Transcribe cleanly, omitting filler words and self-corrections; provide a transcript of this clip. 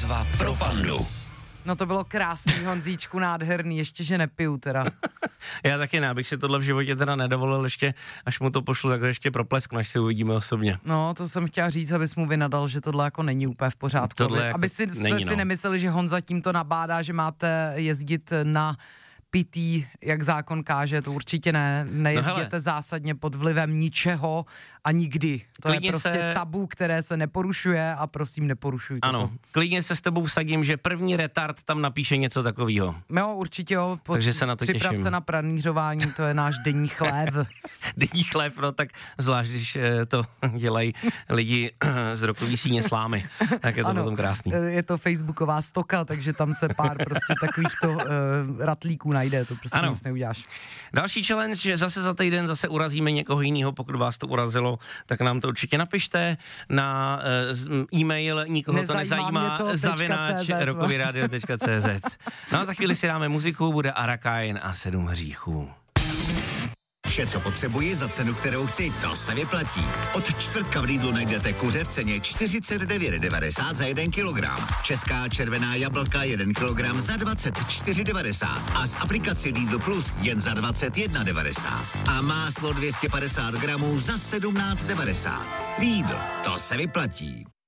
Zpráva pro pandu. No to bylo krásný, Honzíčku, nádherný, ještě že nepiju teda. Já taky ne, abych si tohle v životě teda nedovolil ještě, až mu to pošlu, tak ještě proplesknu, až si uvidíme osobně. No, to jsem chtěla říct, abys mu vynadal, že tohle jako není úplně v pořádku. Aby si nemysleli, že Honza tímto nabádá, že máte jezdit na pití, jak zákon káže, to určitě ne. Nejezděte zásadně pod vlivem ničeho a nikdy. To klidně je prostě tabu, které se neporušuje a prosím, neporušujte to. Ano, klidně se s tebou vsadím, že první retard tam napíše něco takového. Jo, určitě jo. Takže se na to připrav těším. se na pranířování, to je náš denní chléb. Denní chléb, no tak zvlášť, když to dělají lidi z rokový síně slámy, tak je to potom krásný. Je to facebooková stoka, takže tam se pár prostě takovýchto ratlíků najde, to prostě nic neuděláš. Další challenge, že zase za týden zase urazíme někoho jiného, pokud vás to urazilo, tak nám to určitě napište na e-mail nikoho to nezajímá @rokovyradio.cz. No a za chvíli si dáme muziku, bude Arakain a 7 hříchů. Vše, co potřebuji za cenu, kterou chci, to se vyplatí. Od čtvrtka v Lidlu najdete kuře v ceně 49,90 za 1 kilogram. Česká červená jablka 1 kilogram za 24,90 a z aplikaci Lidl Plus jen za 21,90. A máslo 250 gramů za 17,90. Lidl, to se vyplatí.